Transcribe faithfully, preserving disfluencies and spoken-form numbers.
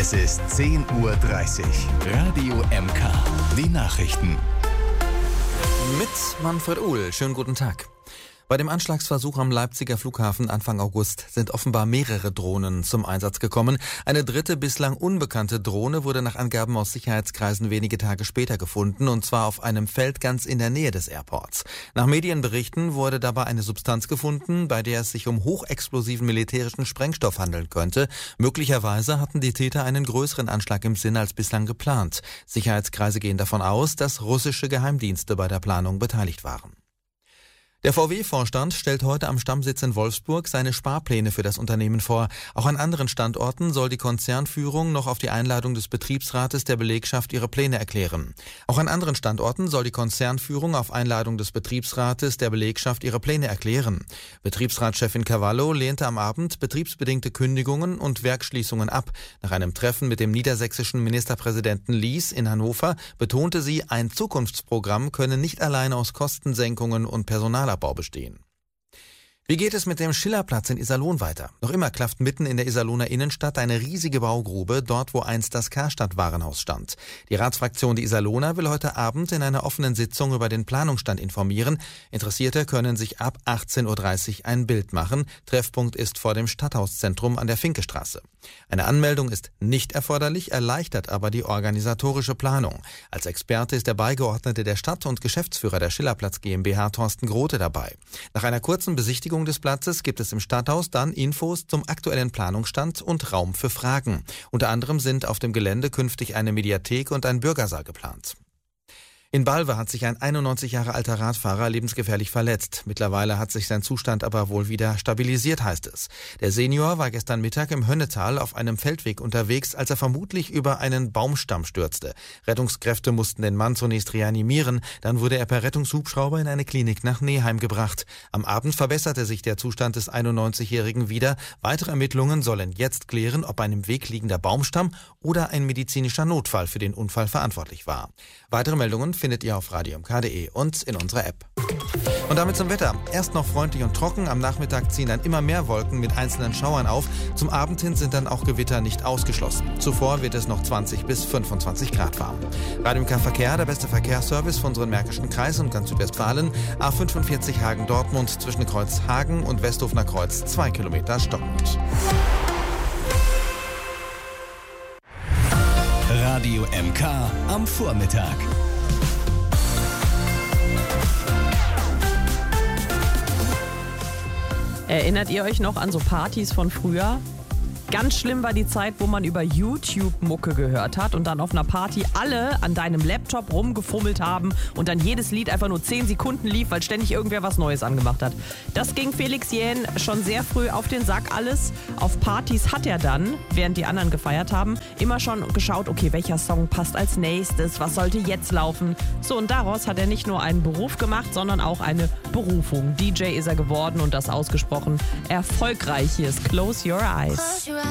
Es ist zehn Uhr dreißig. Radio M K. Die Nachrichten. Mit Manfred Uhl. Schönen guten Tag. Bei dem Anschlagsversuch am Leipziger Flughafen Anfang August sind offenbar mehrere Drohnen zum Einsatz gekommen. Eine dritte, bislang unbekannte Drohne wurde nach Angaben aus Sicherheitskreisen wenige Tage später gefunden, und zwar auf einem Feld ganz in der Nähe des Airports. Nach Medienberichten wurde dabei eine Substanz gefunden, bei der es sich um hochexplosiven militärischen Sprengstoff handeln könnte. Möglicherweise hatten die Täter einen größeren Anschlag im Sinn als bislang geplant. Sicherheitskreise gehen davon aus, dass russische Geheimdienste bei der Planung beteiligt waren. Der V W-Vorstand stellt heute am Stammsitz in Wolfsburg seine Sparpläne für das Unternehmen vor. Auch an anderen Standorten soll die Konzernführung noch auf die Einladung des Betriebsrates der Belegschaft ihre Pläne erklären. Auch an anderen Standorten soll die Konzernführung auf Einladung des Betriebsrates der Belegschaft ihre Pläne erklären. Betriebsratschefin Cavallo lehnte am Abend betriebsbedingte Kündigungen und Werksschließungen ab. Nach einem Treffen mit dem niedersächsischen Ministerpräsidenten Lies in Hannover betonte sie, ein Zukunftsprogramm könne nicht allein aus Kostensenkungen und Personal Bau bestehen. Wie geht es mit dem Schillerplatz in Iserlohn weiter? Noch immer klafft mitten in der Iserlohner Innenstadt eine riesige Baugrube, dort wo einst das Karstadt-Warenhaus stand. Die Ratsfraktion der Iserlohner will heute Abend in einer offenen Sitzung über den Planungsstand informieren. Interessierte können sich ab achtzehn Uhr dreißig ein Bild machen. Treffpunkt ist vor dem Stadthauszentrum an der Finkestraße. Eine Anmeldung ist nicht erforderlich, erleichtert aber die organisatorische Planung. Als Experte ist der Beigeordnete der Stadt und Geschäftsführer der Schillerplatz GmbH Thorsten Grote dabei. Nach einer kurzen Besichtigung des Platzes gibt es im Stadthaus dann Infos zum aktuellen Planungsstand und Raum für Fragen. Unter anderem sind auf dem Gelände künftig eine Mediathek und ein Bürgersaal geplant. In Balve hat sich ein einundneunzig Jahre alter Radfahrer lebensgefährlich verletzt. Mittlerweile hat sich sein Zustand aber wohl wieder stabilisiert, heißt es. Der Senior war gestern Mittag im Hönnetal auf einem Feldweg unterwegs, als er vermutlich über einen Baumstamm stürzte. Rettungskräfte mussten den Mann zunächst reanimieren, dann wurde er per Rettungshubschrauber in eine Klinik nach Neheim gebracht. Am Abend verbesserte sich der Zustand des einundneunzigjährigen wieder. Weitere Ermittlungen sollen jetzt klären, ob ein im Weg liegender Baumstamm oder ein medizinischer Notfall für den Unfall verantwortlich war. Weitere Meldungen findet ihr auf radio m k punkt de und in unserer App. Und damit zum Wetter. Erst noch freundlich und trocken, am Nachmittag ziehen dann immer mehr Wolken mit einzelnen Schauern auf. Zum Abend hin sind dann auch Gewitter nicht ausgeschlossen. Zuvor wird es noch zwanzig bis fünfundzwanzig Grad warm. Radio M K Verkehr, der beste Verkehrsservice für unseren Märkischen Kreis und ganz Südwestfalen. A fünfundvierzig Hagen-Dortmund zwischen Kreuz Hagen und Westhofener Kreuz zwei Kilometer stockend. Radio M K am Vormittag. Erinnert ihr euch noch an so Partys von früher? Ganz schlimm war die Zeit, wo man über YouTube Mucke gehört hat und dann auf einer Party alle an deinem Laptop rumgefummelt haben und dann jedes Lied einfach nur zehn Sekunden lief, weil ständig irgendwer was Neues angemacht hat. Das ging Felix Jähn schon sehr früh auf den Sack alles. Auf Partys hat er dann, während die anderen gefeiert haben, immer schon geschaut, okay, welcher Song passt als nächstes, was sollte jetzt laufen. So, und daraus hat er nicht nur einen Beruf gemacht, sondern auch eine Berufung. D J ist er geworden und das ausgesprochen erfolgreich. Hier ist Close Your Eyes.